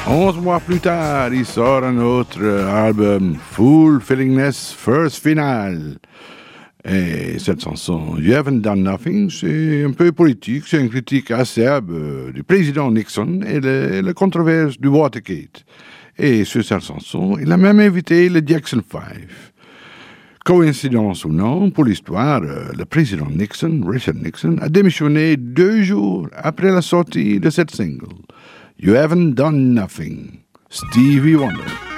11 mois plus tard, il sort un autre album, Fulfillingness First Final. Et cette chanson, You Haven't Done Nothing, c'est un peu politique, c'est une critique acerbe du président Nixon et la controverse du Watergate. Et sur cette chanson, il a même invité le Jackson 5. Coïncidence ou non, pour l'histoire, le président Nixon, Richard Nixon, a démissionné 2 jours après la sortie de cette single. You Haven't Done Nothing, Stevie Wonder.